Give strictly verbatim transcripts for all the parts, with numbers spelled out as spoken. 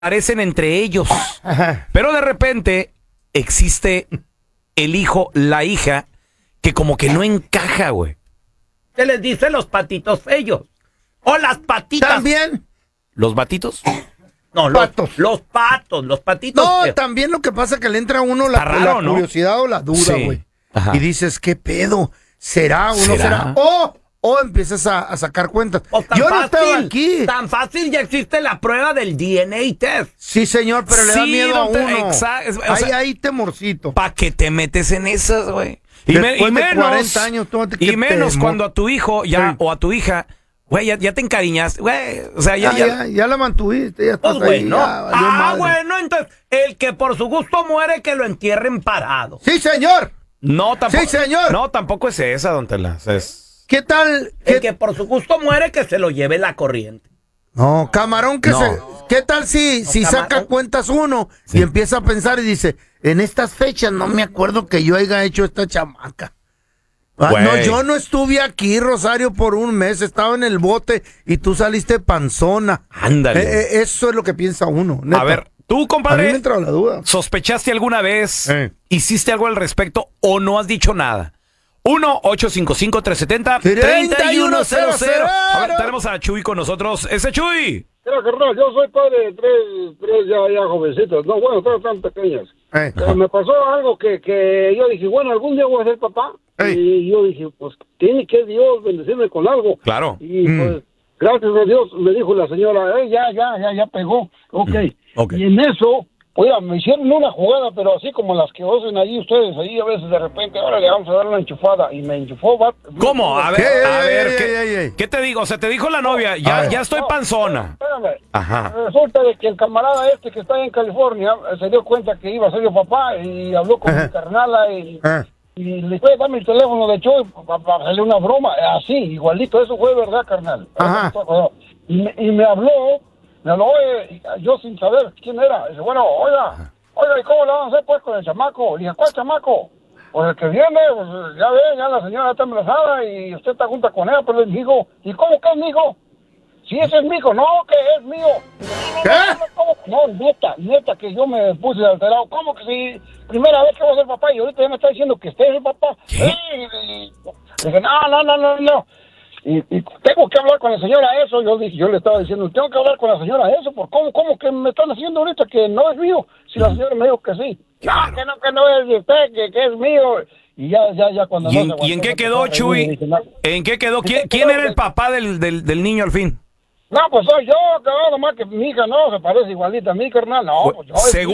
parecen entre ellos. Ajá. Pero de repente existe el hijo, la hija, que como que no encaja, güey. Se les dice los patitos feos. O las patitas. También. ¿Los batitos? No, los Patos. patos. Los patos, los patitos No, feos. también lo que pasa es que le entra a uno la, Está raro, la ¿no? curiosidad o la duda, Sí. güey. Ajá. Y dices, ¿qué pedo? ¿Será o no ¿Será? será? O, o empiezas a, a sacar cuentas. O tan Yo no fácil, estaba aquí. Tan fácil, ya existe la prueba del D N A test. Sí, señor, pero le da Sí, miedo a don Te- uno. exa- es- o Hay sea- ahí temorcito. ¿Para qué te metes en esas, güey? Y, me- Después y de menos, cuarenta años, tómate y qué menos temor. cuando a tu hijo ya Sí. o a tu hija, güey, ya, ya te encariñaste, güey. O sea, ya, Ya, ya, ya, ya la mantuviste, ya estás Pues ahí. bueno. ya valió Ah, madre. bueno, entonces, el que por su gusto muere, que lo entierren parado. Sí, señor. No, tampoco. Sí, señor. No, tampoco es esa, don Telas. Es... ¿Qué tal? El ¿Qué- que por su gusto muere, que se lo lleve la corriente. No, camarón que No. se... ¿Qué tal si, si camarón. saca cuentas uno Sí. y empieza a pensar y dice, en estas fechas no me acuerdo que yo haya hecho esta chamaca? Ah, Güey. no, yo no estuve aquí, Rosario, por un mes, estaba en el bote y tú saliste panzona. Ándale. Eh, eh, eso es lo que piensa uno. neta. A ver, tú, a mí me compadre, entra la duda. ¿sospechaste alguna vez? Eh. ¿Hiciste algo al respecto o no has dicho nada? uno ocho cinco cinco, tres siete cero, tres uno cero cero. A ver, tenemos a Chuy con nosotros. ¡Ese Chuy! Mira, carnal, yo soy padre de tres, tres ya, ya jovencitos. No, bueno, tres tan pequeñas. Eh. Pero me pasó algo que, que yo dije, bueno, algún día voy a ser papá. Ey. Y yo dije, pues, tiene que Dios bendecirme con algo. Claro. Y Mm. pues, gracias a Dios, me dijo la señora, eh, ya, ya, ya, ya pegó. Ok. ok. Y en eso, oiga, me hicieron una jugada, pero así como las que hacen ahí ustedes, ahí a veces de repente, ahora le vamos a dar una enchufada. Y me enchufó, va. ¿Cómo? A ver, ¿Qué? a ver, Ey, ¿qué, ey, ey, ey. qué te digo? O sea, te dijo la novia, A ya, ver. ya estoy No, panzona. Espérame. Ajá. Resulta de que el camarada este que está ahí en California eh, se dio cuenta que iba a ser yo papá y habló con Ajá. mi carnala y, Ah. y le fue a darme el teléfono de Chuy para hacerle una broma, eh, así, igualito, eso fue verdad, carnal. Ajá. Y me, y me habló, me habló, oye, yo sin saber quién era, dice, bueno, oiga, oiga, ¿y cómo le van a hacer pues con el chamaco? Le dije, ¿cuál chamaco? Pues el que viene, pues ya ve, ya la señora está embarazada y usted está junta con ella, pero le dijo, ¿y cómo que es mi hijo? Si ese es mi hijo, no, que es mío. ¿Qué? No, no, no, neta, neta, que yo me puse alterado. ¿Cómo que si primera vez que voy a ser papá y ahorita ya me está diciendo que usted es el papá? ¿Qué? Y, y- y- dije, no, no, no, no, no. Y, y tengo que hablar con la señora eso. Yo dije, yo le estaba diciendo, tengo que hablar con la señora eso. ¿Por cómo, cómo que me están haciendo ahorita que no es mío? Si la señora me dijo que sí. Claro. No, que no, que no es de usted, que, que es mío. Y ya, ya, ya cuando ¿Y no en, se aguantó, y en qué me quedó, empezó a reír y Chuy? dije, no. ¿En qué quedó? ¿Quién, quién era el papá del, del, del niño al fin? No, pues soy yo, cabrón, nomás que mi hija no, se parece igualita a mi carnal. No, pues yo. ¿Seguro?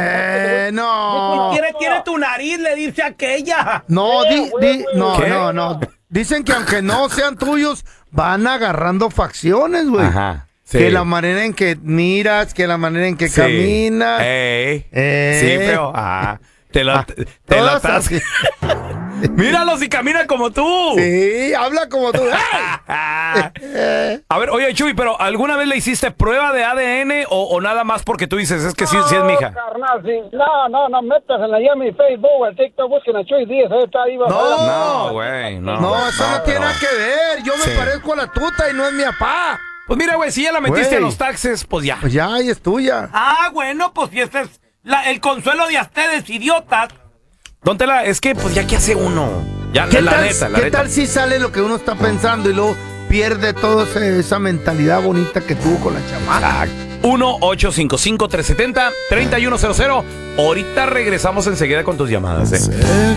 Eh, no. Tiene, tiene tu nariz, le dice aquella. No, Eh, di, güey, di- güey. no, ¿Qué? no, no. Dicen que aunque no sean tuyos, van agarrando facciones, güey. Ajá. Sí. Que la manera en que miras, que la manera en que Sí. caminas. Ey. Eh. Sí, pero... Ah, te lo, Ah, te, te lo todas estás... así. Míralo si camina como tú. Sí, habla como tú. ¡Ay! A ver, oye, Chuy, pero ¿alguna vez le hiciste prueba de A D N o, o nada más porque tú dices, es que sí, sí es mi hija? No, carnal, sí. No, no, no, métasela allá en mi Facebook, el TikTok, busquen a Chuy Díaz, ahí está, ahí va. No. No, güey, no. No, eso no, tiene pero- nada que ver. Yo me Sí. parezco a la tuta y no es mi papá. Pues mira, güey, si ya la metiste Güey. a los taxes, pues ya. Pues ya, ahí es tuya. Ah, bueno, pues si ese es la- el consuelo de ustedes, idiotas. Don Tela, es que, pues ya que hace uno. Ya, ¿Qué, la tal, neta, la ¿qué neta. tal si sale lo que uno está pensando y luego pierde toda ese- esa mentalidad bonita que tuvo con la chamaca? uno ocho cinco cinco, tres siete cero, tres uno cero cero. Ahorita regresamos enseguida con tus llamadas, ¿eh?